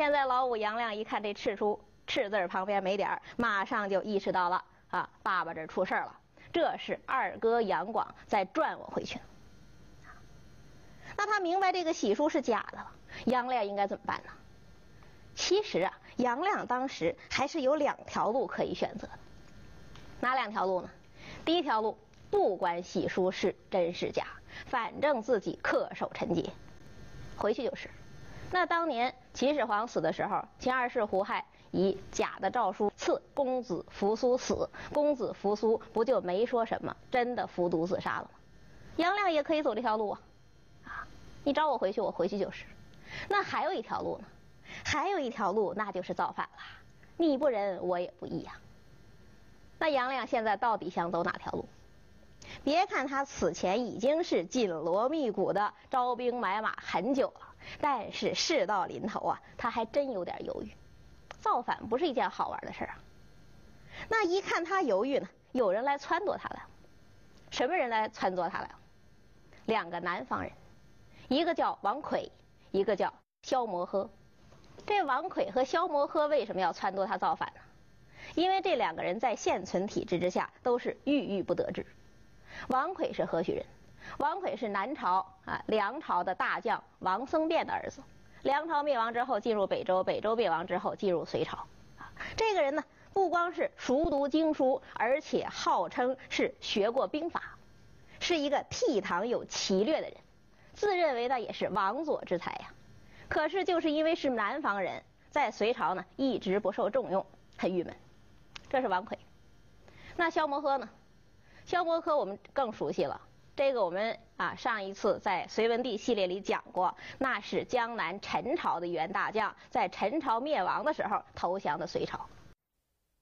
现在老五杨亮一看这赤书“赤”字旁边没点儿，马上就意识到了啊，爸爸这出事了，这是二哥杨广在转我回去。那他明白这个喜书是假的了，杨亮应该怎么办呢？其实啊，杨亮当时还是有2条路可以选择的。哪2条路呢？第一条路，不管喜书是真是假，反正自己恪守臣节，回去就是。那当年秦始皇死的时候，秦二世胡亥以假的诏书赐公子扶苏死，公子扶苏不就没说什么，真的服毒自杀了吗？杨亮也可以走这条路啊，你找我回去，我回去就是。那还有一条路呢？还有一条路，那就是造反了，你不仁，我也不义呀。那杨亮现在到底想走哪条路？别看他此前已经是紧锣密鼓的招兵买马很久了，但是事到临头啊，他还真有点犹豫。造反不是一件好玩的事啊。那一看他犹豫呢，有人来撺掇他了。什么人来撺掇他了？2个南方人，一个叫王魁，一个叫萧摩诃。这王魁和萧摩诃为什么要撺掇他造反呢？因为这2个人在现存体制之下都是郁郁不得志。王魁是何许人？王魁是南朝梁朝的大将王僧辩的儿子。梁朝灭亡之后进入北周，北周灭亡之后进入隋朝。这个人呢，不光是熟读经书，而且号称是学过兵法，是一个倜傥有奇略的人，自认为呢也是王佐之才呀。可是就是因为是南方人，在隋朝呢一直不受重用，很郁闷。这是王魁。那萧摩诃呢？萧摩诃我们更熟悉了，这个我们上一次在隋文帝系列里讲过，那是江南陈朝的一员大将，在陈朝灭亡的时候投降的隋朝。